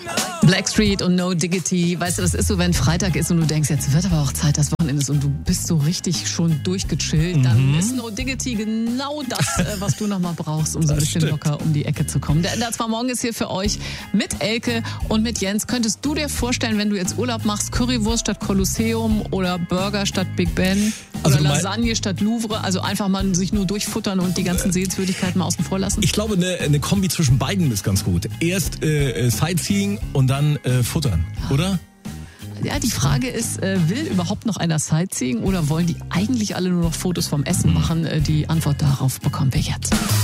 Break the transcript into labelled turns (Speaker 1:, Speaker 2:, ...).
Speaker 1: Blackstreet und No Diggity. Weißt du, das ist so, wenn Freitag ist und du denkst, jetzt wird aber auch Zeit, das Wochenende ist und du bist so richtig schon durchgechillt, dann ist No Diggity genau das, was du nochmal brauchst, um so ein bisschen locker um die Ecke zu kommen. Der Das war morgen ist hier für euch mit Elke und mit Jens. Könntest du dir vorstellen, wenn du jetzt Urlaub machst, Currywurst statt Kolosseum oder Burger statt Big Ben oder Lasagne statt Louvre? Also einfach mal sich nur durchfuttern und die ganzen Sehenswürdigkeiten mal außen vor lassen?
Speaker 2: Ich glaube, eine Kombi zwischen beiden ist ganz gut. Erst Sightseeing und dann futtern, oder?
Speaker 1: Ja, die Frage ist, will überhaupt noch einer Sightseeing oder wollen die eigentlich alle nur noch Fotos vom Essen machen? Die Antwort darauf bekommen wir jetzt.